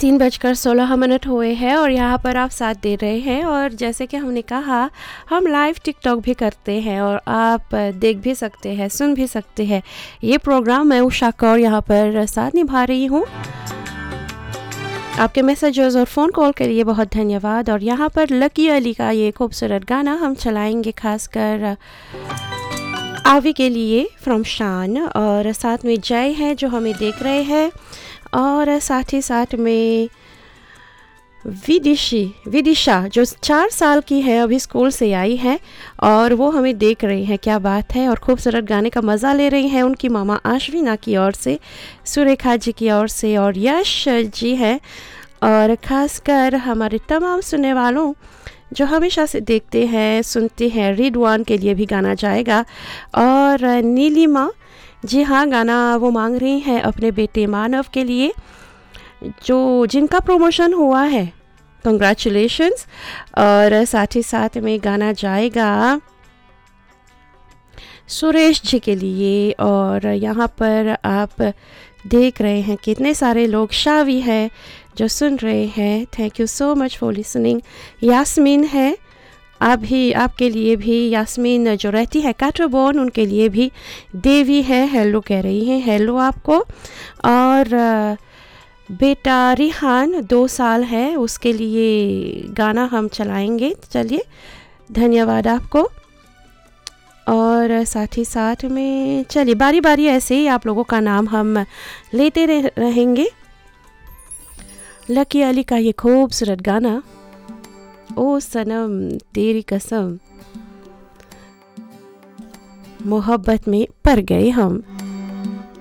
3:16 हुए हैं और यहाँ पर आप साथ दे रहे हैं। और जैसे कि हमने कहा, हम लाइव टिकटॉक भी करते हैं और आप देख भी सकते हैं, सुन भी सकते हैं ये प्रोग्राम। मैं उषा कौर यहाँ पर साथ निभा रही हूँ। आपके मैसेजेस और फ़ोन कॉल के लिए बहुत धन्यवाद। और यहाँ पर लकी अली का ये खूबसूरत गाना हम चलाएंगे, खासकर आवी के लिए फ्रॉम शान। और साथ में जय है जो हमें देख रहे हैं, और साथ ही साथ में विदिशा जो 4 साल की है, अभी स्कूल से आई है और वो हमें देख रही हैं। क्या बात है। और खूबसूरत गाने का मज़ा ले रही हैं उनकी मामा आश्विना की ओर से, सुरेखा जी की ओर से, और यश जी है। और ख़ासकर हमारे तमाम सुनने वालों जो हमेशा से देखते हैं, सुनते हैं, रिडवान के लिए भी गाना जाएगा। और नीलिमा जी हाँ, गाना वो मांग रही हैं अपने बेटे मानव के लिए, जो जिनका प्रमोशन हुआ है। कंग्रेचुलेशंस। और साथ ही साथ में गाना जाएगा सुरेश जी के लिए। और यहाँ पर आप देख रहे हैं कितने सारे लोग, शावी है जो सुन रहे हैं। Thank you so much for listening. Yasmin है, अभी आपके लिए भी, यास्मीन जो रहती है कैटरबोर्न, उनके लिए भी देवी है, हेलो कह रही हैं, हेलो आपको। और बेटा रिहान 2 साल है, उसके लिए गाना हम चलाएंगे। चलिए, धन्यवाद आपको। और साथ ही साथ में चलिए बारी बारी ऐसे ही आप लोगों का नाम हम लेते रहेंगे। लकी अली का ये खूबसूरत गाना, ओ सनम तेरी कसम, मोहब्बत में पड़ गए हम।